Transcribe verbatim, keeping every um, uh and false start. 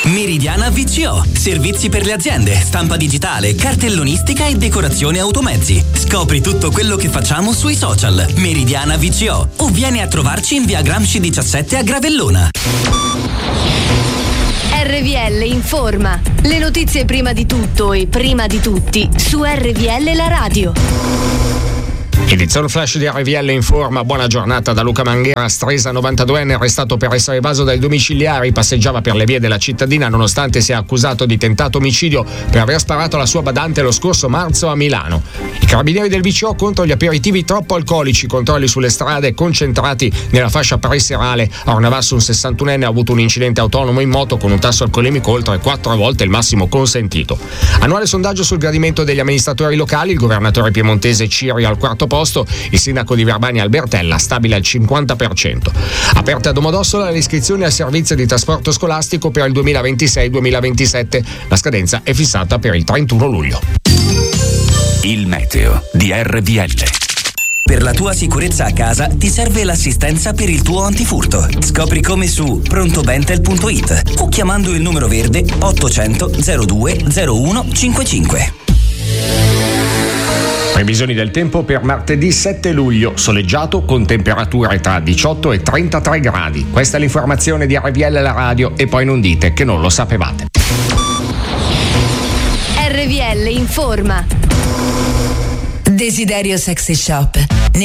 Meridiana V C O, servizi per le aziende, stampa digitale, cartellonistica e decorazione automezzi. Scopri tutto quello che facciamo sui social. Meridiana V C O o vieni a trovarci in via Gramsci diciassette a Gravellona. R V L informa. Le notizie prima di tutto e prima di tutti su R V L la radio. Edizione flash di R V L informa. Buona giornata da Luca Manghera. Stresa, novantaduenne, arrestato per essere evaso dai domiciliari. Passeggiava per le vie della cittadina nonostante sia accusato di tentato omicidio per aver sparato alla sua badante lo scorso marzo a Milano. I carabinieri del V C O contro gli aperitivi troppo alcolici, controlli sulle strade concentrati nella fascia preserale. A Ornavasso un sessantunenne ha avuto un incidente autonomo in moto con un tasso alcolemico oltre quattro volte il massimo consentito. Annuale sondaggio sul gradimento degli amministratori locali. Il governatore piemontese Ciri al quarto posto. Il sindaco di Verbania Albertella stabile al cinquanta per cento. Aperte a Domodossola le iscrizioni al servizio di trasporto scolastico per il duemilaventisei duemilaventisette. La scadenza è fissata per il trentuno luglio. Il meteo di R V L. Per la tua sicurezza a casa ti serve l'assistenza per il tuo antifurto. Scopri come su prontobentel punto it o chiamando il numero verde ottocento zero due zero uno cinquantacinque. Previsioni del tempo per martedì sette luglio, soleggiato con temperature tra diciotto e trentatré gradi. Questa è l'informazione di R V L la radio e poi non dite che non lo sapevate. R V L informa. Desiderio Sexy Shop.